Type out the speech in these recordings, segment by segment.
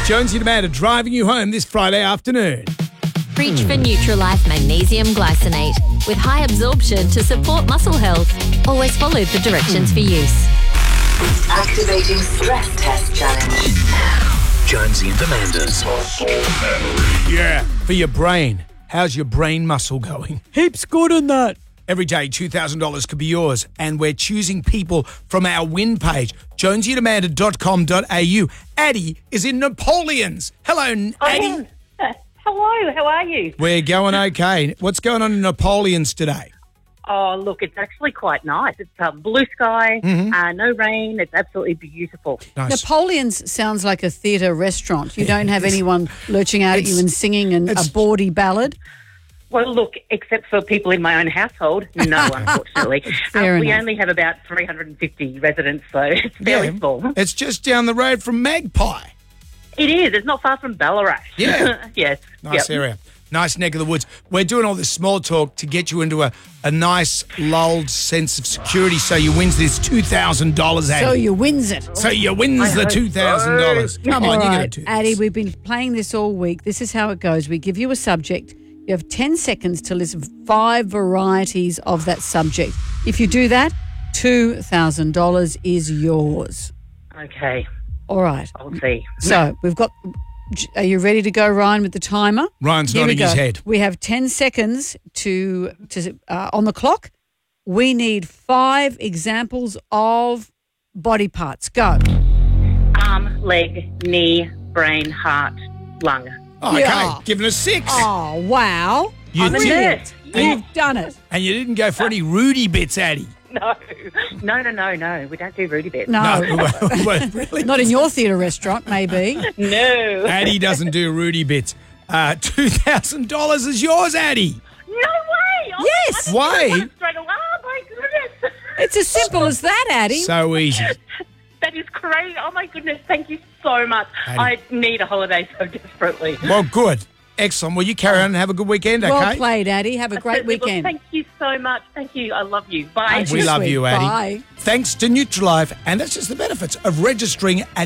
Jonesy and Amanda driving you home this Friday afternoon. Reach for Nutrilife Magnesium Glycinate with high absorption to support muscle health. Always follow the directions for use. Activating stress test challenge. Jonesy and Amanda's. Yeah, for your brain. How's your brain muscle going? Heaps good on that. Every day, $2,000 could be yours, and we're choosing people from our win page, jonesyandamanda.com.au. Addie is in Napoleon's. Hello, Addie. Hello, how are you? We're going okay. What's going on in Napoleon's today? Oh, look, it's actually quite nice. It's blue sky, no rain. It's absolutely beautiful. Nice. Napoleon's sounds like a theatre restaurant. You don't have anyone lurching out at you and singing a bawdy ballad. Well, look, except for people in my own household, no, unfortunately. We only have about 350 residents, so it's fairly small. It's just down the road from Magpie. It is. It's not far from Ballarat. Yeah. Yes. Nice area. Nice neck of the woods. We're doing all this small talk to get you into a nice, lulled sense of security so you wins this $2,000, Addie. So you wins it. So you wins the $2,000. Come on, All you got to right, do this. Addie, we've been playing this all week. This is how it goes. We give you a subject. You have 10 seconds to list 5 varieties of that subject. If you do that, $2,000 is yours. Okay. All right. I'll see. So we've got... Are you ready to go, Ryan, with the timer? Ryan's Here nodding we go. his head. We have 10 seconds to on the clock. We need 5 examples of body parts. Go. Arm, leg, knee, brain, heart, lung. Oh, okay. Yeah. Giving us 6. Oh, wow. You did. Brilliant. Yes. You've done it. And you didn't go for any Rudy bits, Addie. No. We don't do Rudy bits. No. Really? Not in your theatre restaurant, maybe. No. Addie doesn't do Rudy bits. $2,000 is yours, Addie. No way. Oh, Yes. I Why? didn't want it straight away. Oh, my goodness. It's as simple as that, Addie. So easy. That is crazy. Oh, my goodness. Thank you so much. Addie. I need a holiday so desperately. Well, good. Excellent. Well, you carry on and have a good weekend, okay? Well played, Addie. Have a great Well, weekend. thank you so much. Thank you. I love you. Bye. Aren't We love sweet? you, Addie. Bye. Thanks to Nutrilife, and that's just the benefits of registering at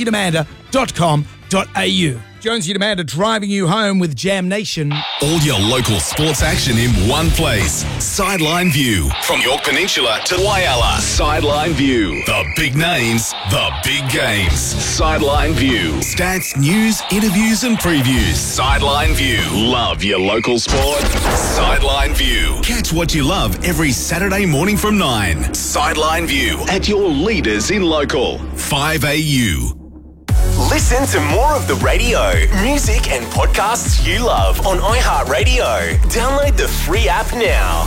jonesyandamanda.com.au. Jonesy and Amanda driving you home with Jam Nation. All your local sports action in one place. Sideline View. From York Peninsula to Whyalla. Sideline View. The big names, the big games. Sideline View. Stats, news, interviews and previews. Sideline View. Love your local sport? Sideline View. Catch what you love every Saturday morning from 9. Sideline View at your leaders in local. 5AU. Listen to more of the radio, music and podcasts you love on iHeartRadio. Download the free app now.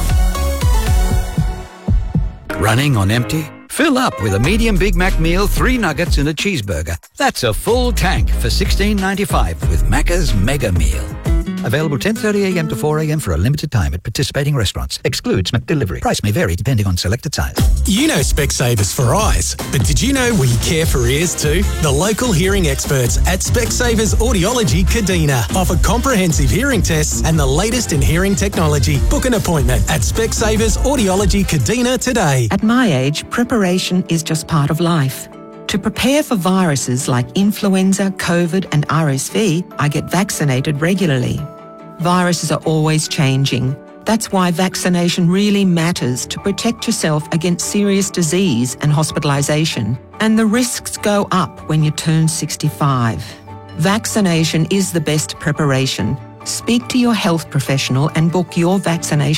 Running on empty? Fill up with a medium Big Mac meal, 3 nuggets and a cheeseburger. That's a full tank for $16.95 with Macca's Mega Meal. Available 10:30 a.m. to 4 a.m. for a limited time at participating restaurants. Excludes McDelivery. Price may vary depending on selected size. You know Specsavers for eyes, but did you know we care for ears too? The local hearing experts at Specsavers Audiology Kadina offer comprehensive hearing tests and the latest in hearing technology. Book an appointment at Specsavers Audiology Kadina today. At my age, preparation is just part of life. To prepare for viruses like influenza, COVID and RSV, I get vaccinated regularly. Viruses are always changing. That's why vaccination really matters to protect yourself against serious disease and hospitalisation. And the risks go up when you turn 65. Vaccination is the best preparation. Speak to your health professional and book your vaccination